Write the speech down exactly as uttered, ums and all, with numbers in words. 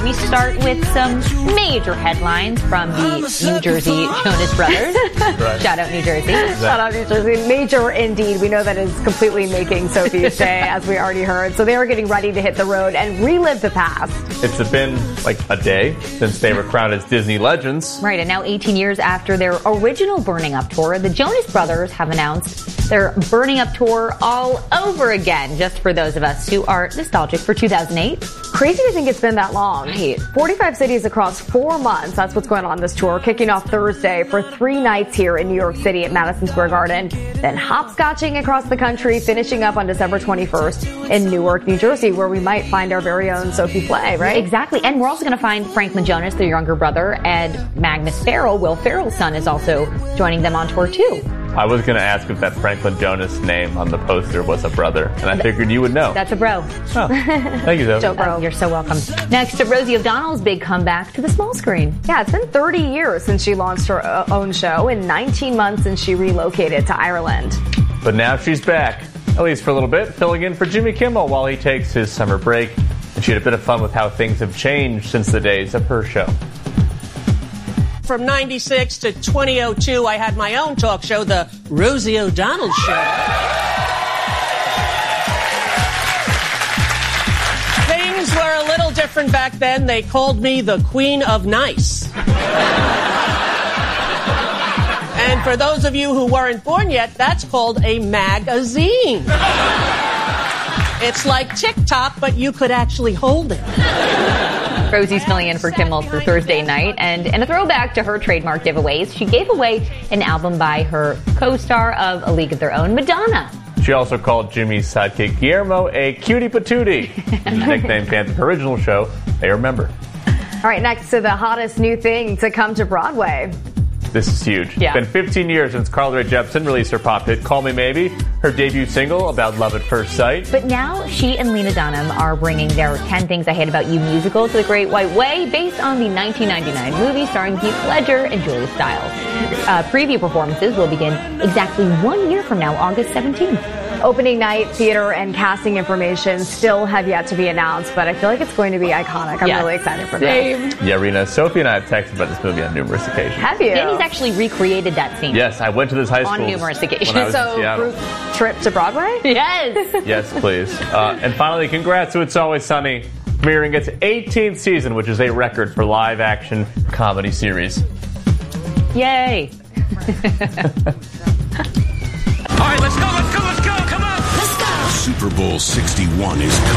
We start with some major headlines from the New Jersey Jonas Brothers. Right. Shout out New Jersey. Exactly. Shout out New Jersey. Major indeed. We know that is completely making Sophie's day, as we already heard. So they are getting ready to hit the road and relive the past. It's been like a day since they were crowned as Disney legends. Right, and now eighteen years after their original Burning Up tour, the Jonas Brothers have announced their Burning Up tour all over again, just for those of us who are nostalgic for two thousand eight. Crazy to think it's been that long. Right. forty-five cities across four months. That's what's going on this tour, kicking off Thursday for three nights here in New York City at Madison Square Garden. Then hopscotching across the country, finishing up on December twenty-first in Newark, New Jersey, where we might find our very own Sophie Flay, right? Exactly. And we're also going to find Franklin Jonas, their younger brother, and Magnus Farrell, Will Ferrell's son, is also joining them on tour too. I was going to ask if that Franklin Jonas name on the poster was a brother, and I figured you would know. That's a bro. Oh, thank you, Zoe. So, bro. Oh, you're so welcome. Next, Rosie O'Donnell's big comeback to the small screen. Yeah, it's been thirty years since she launched her own show, and nineteen months since she relocated to Ireland. But now she's back, at least for a little bit, filling in for Jimmy Kimmel while he takes his summer break. And she had a bit of fun with how things have changed since the days of her show. From ninety-six to twenty oh two, I had my own talk show, The Rosie O'Donnell Show. Things were a little different back then. They called me the Queen of Nice. And for those of you who weren't born yet, that's called a magazine. It's like TikTok, but you could actually hold it. Rosie's filling in for Kimmel for Thursday night, and in a throwback to her trademark giveaways, she gave away an album by her co-star of A League of Their Own, Madonna. She also called Jimmy's sidekick Guillermo a cutie patootie, a nickname fans of her original show they remember. All right, next to the hottest new thing to come to Broadway. This is huge. Yeah. It's been fifteen years since Carly Rae Jepsen released her pop hit, Call Me Maybe, her debut single about love at first sight. But now she and Lena Dunham are bringing their ten Things I Hate About You musical to the Great White Way, based on the nineteen ninety-nine movie starring Heath Ledger and Julia Stiles. Uh, preview performances will begin exactly one year from now, August seventeenth. Opening night, theater, and casting information still have yet to be announced, but I feel like it's going to be iconic. I'm yes. really excited for Same. this. Yeah, Rena, Sophie and I have texted about this movie on numerous occasions. Have you? Danny's actually recreated that scene. Yes, I went to this high school. On numerous occasions. When I was in So, Seattle. group trip to Broadway? Yes. Yes, please. Uh, and finally, congrats to It's Always Sunny, premiering its eighteenth season, which is a record for live-action comedy series. Yay. All right, let's go, let's go, let's go, come on! Let's go! Super Bowl sixty-one is coming.